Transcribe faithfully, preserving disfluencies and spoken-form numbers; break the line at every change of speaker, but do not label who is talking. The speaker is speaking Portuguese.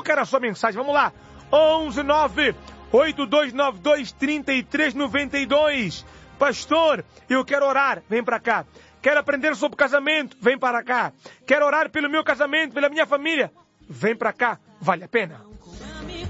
Eu quero a sua mensagem, vamos lá. onze nove oito dois nove dois três três nove dois. Pastor, eu quero orar, vem pra cá. Quero aprender sobre casamento, vem para cá. Quero orar pelo meu casamento, pela minha família, vem pra cá, vale a pena.